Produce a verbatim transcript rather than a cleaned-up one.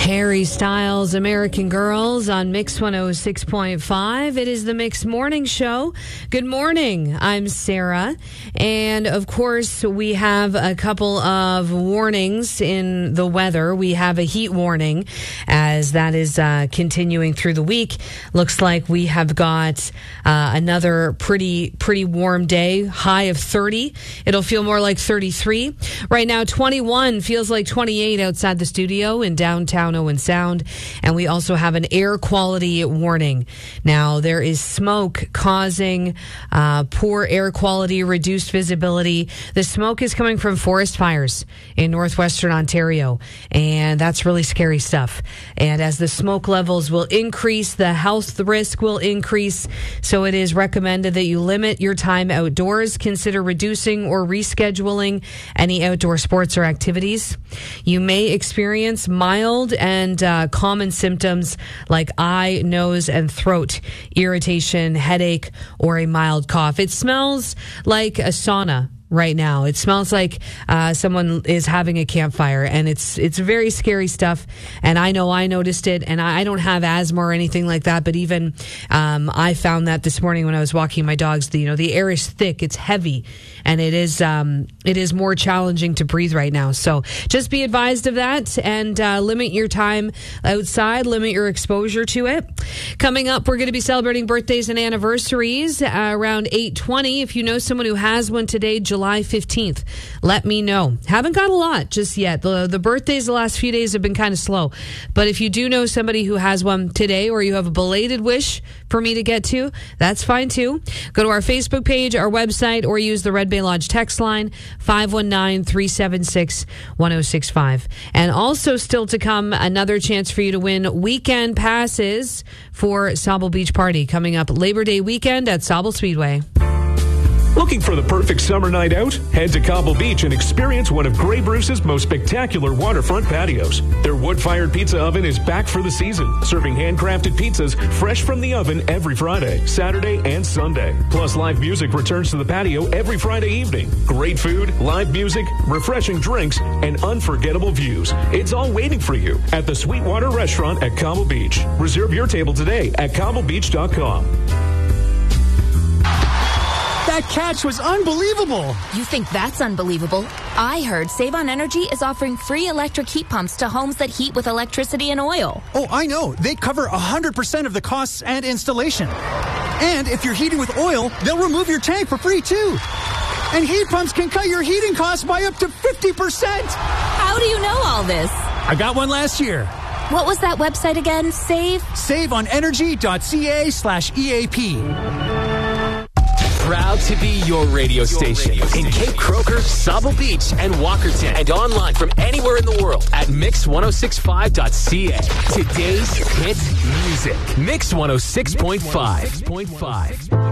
Harry Styles, American Girls on Mix one oh six point five. It is the Mix Morning Show. Good morning. I'm Sarah. And of course, we have a couple of warnings in the weather. We have a heat warning as that is uh, continuing through the week. Looks like we have got uh, another pretty, pretty warm day, high of thirty. It'll feel more like thirty-three. Right now, twenty-one feels like twenty-eight outside the studio in downtown Owen Sound, and we also have an air quality warning. Now, there is smoke causing uh, poor air quality, reduced visibility. The smoke is coming from forest fires in northwestern Ontario, and that's really scary stuff. And as the smoke levels will increase, the health risk will increase, so it is recommended that you limit your time outdoors. Consider reducing or rescheduling any outdoor sports or activities. You may experience mild and uh, common symptoms like eye, nose, and throat irritation, headache, or a mild cough. It smells like a sauna right now. It smells like uh, someone is having a campfire, and it's it's very scary stuff. And I know I noticed it, and I, I don't have asthma or anything like that, but even um, I found that this morning when I was walking my dogs. The, you know, the air is thick, it's heavy, and it is um, it is more challenging to breathe right now. So just be advised of that, and uh, limit your time outside, limit your exposure to it. Coming up, we're going to be celebrating birthdays and anniversaries uh, around eight twenty. If you know someone who has one today, July fifteenth, let me know. Haven't got a lot just yet. The, the birthdays the last few days have been kind of slow. But if you do know somebody who has one today, or you have a belated wish for me to get to, that's fine too. Go to our Facebook page, our website, or use the Red Bay Lodge text line, five one nine, three seven six, one oh six five. And also still to come, another chance for you to win weekend passes for Sauble Beach Party coming up Labor Day weekend at Sauble Speedway. Looking for the perfect summer night out? Head to Cobble Beach and experience one of Grey Bruce's most spectacular waterfront patios. Their wood-fired pizza oven is back for the season, serving handcrafted pizzas fresh from the oven every Friday, Saturday, and Sunday. Plus, live music returns to the patio every Friday evening. Great food, live music, refreshing drinks, and unforgettable views. It's all waiting for you at the Sweetwater Restaurant at Cobble Beach. Reserve your table today at cobble beach dot com. That catch was unbelievable. You think that's unbelievable? I heard Save on Energy is offering free electric heat pumps to homes that heat with electricity and oil. Oh, I know. They cover one hundred percent of the costs and installation. And if you're heating with oil, they'll remove your tank for free, too. And heat pumps can cut your heating costs by up to fifty percent. How do you know all this? I got one last year. What was that website again? Save? save on energy dot c a slash E A P. Proud to be your radio station in Cape Croker, Sauble Beach, and Walkerton, and online from anywhere in the world at mix ten sixty-five dot c a. Today's hit music. Mix one oh six point five.